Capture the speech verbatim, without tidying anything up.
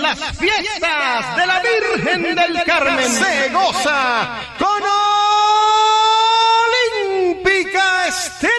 las fiestas de la Virgen del Carmen. Se goza con Olímpica Estéreo.